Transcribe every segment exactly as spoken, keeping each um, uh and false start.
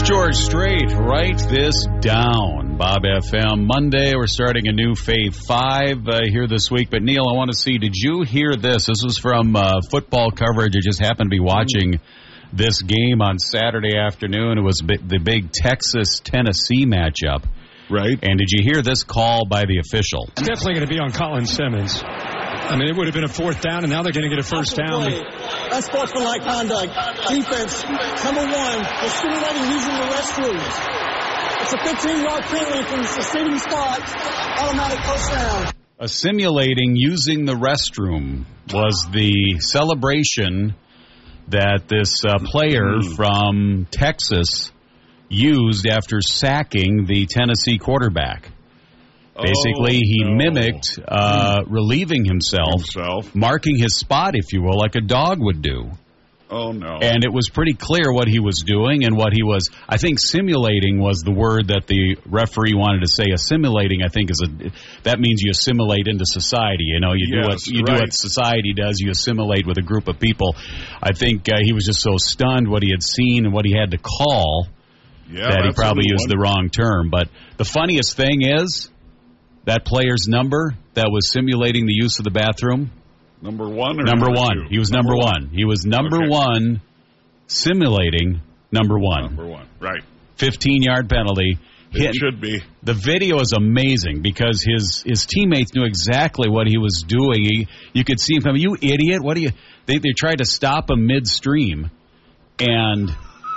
George Strait, write this down. Bob F M. Monday, we're starting a new Fave five uh, here this week. But, Neil, I want to see, did you hear this? This was from uh, football coverage. I just happened to be watching this game on Saturday afternoon. It was the big Texas-Tennessee matchup. Right. And did you hear this call by the official? It's definitely going to be on Colin Simmons. I mean, it would have been a fourth down, and now they're going to get a first down. That's sportsmanlike conduct. Defense, number one, is simulating using the restrooms. It's a fifteen-yard penalty from the succeeding spot, automatic first down. A simulating using the restroom was the celebration that this uh, player from Texas used after sacking the Tennessee quarterback. Basically, oh, he no. mimicked uh, relieving himself, himself, marking his spot, if you will, like a dog would do. Oh, no. And it was pretty clear what he was doing and what he was, I think simulating was the word that the referee wanted to say. Assimilating, I think, is a, that means you assimilate into society. You know, you yes, do what you right. do what society does, you assimilate with a group of people. I think uh, he was just so stunned what he had seen and what he had to call yeah, that he probably used one. the wrong term. But the funniest thing is, that player's number that was simulating the use of the bathroom? Number one or Number, number one. Two? He was number, number one. one. He was number okay. one simulating number one. Number one, right. fifteen-yard penalty. It Hit. should be. The video is amazing because his, his teammates knew exactly what he was doing. He, you could see him coming, you idiot, what are you... They, they tried to stop him midstream, and...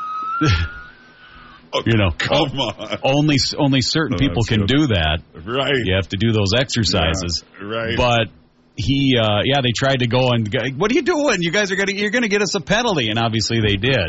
You know, come on. Only only certain oh, people can good. do that. Right. You have to do those exercises. Yeah, right. But he, uh, yeah, they tried to go and what are you doing? You guys are gonna you're gonna get us a penalty, and obviously they did.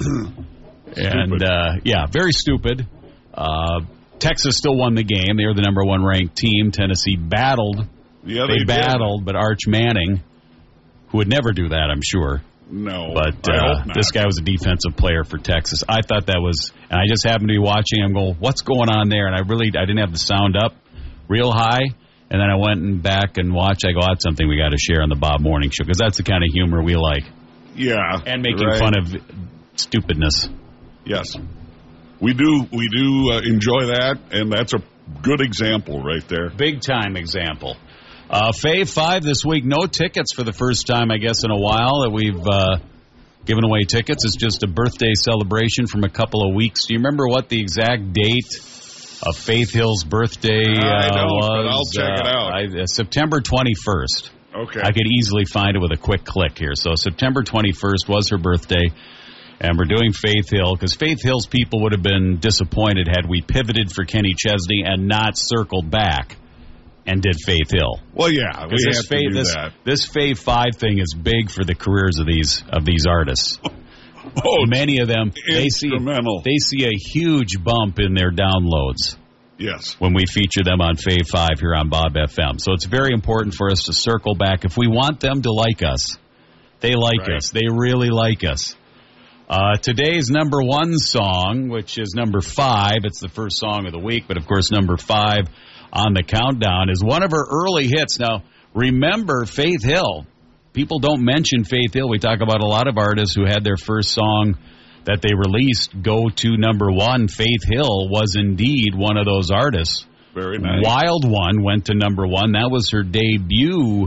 and uh, yeah, very stupid. Uh, Texas still won the game. They were the number one ranked team. Tennessee battled. Yeah, they, they battled, did. but Arch Manning, who would never do that, I'm sure. No, but I uh, hope not. this guy was a defensive player for Texas. I thought that was, and I just happened to be watching. I'm going, what's going on there? And I really, I didn't have the sound up real high. And then I went and back and watched. I go, that's something we got to share on the Bob Morning Show because that's the kind of humor we like. Yeah, and making right. fun of stupidness. Yes, we do. We do uh, enjoy that, and that's a good example right there. Big time example. Uh, Fave five this week. No tickets for the first time, I guess, in a while that we've uh, given away tickets. It's just a birthday celebration from a couple of weeks. Do you remember what the exact date of Faith Hill's birthday uh, I don't, was? But I'll check uh, it out. I, uh, September twenty-first. Okay. I could easily find it with a quick click here. So September twenty-first was her birthday. And we're doing Faith Hill because Faith Hill's people would have been disappointed had we pivoted for Kenny Chesney and not circled back and did Faith Hill. Well, yeah, we have this to Fave, do this, that. This Fave five thing is big for the careers of these of these artists. Oh, many of them they see they see a huge bump in their downloads. Yes, when we feature them on Fave five here on Bob F M. So it's very important for us to circle back if we want them to like us. They like right. us. They really like us. Uh, today's number one song, which is number five. It's the first song of the week, but of course number five on the countdown is one of her early hits. Now, remember Faith Hill. People don't mention Faith Hill. We talk about a lot of artists who had their first song that they released go to number one. Faith Hill was indeed one of those artists. Very nice. Wild One went to number one. That was her debut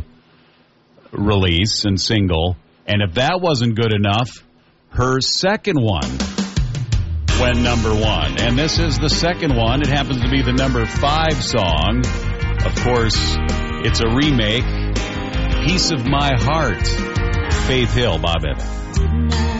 release and single. And if that wasn't good enough, her second one went number one. And this is the second one. It happens to be the number five song. Of course, it's a remake. Piece of My Heart. Faith Hill, Bob Evans.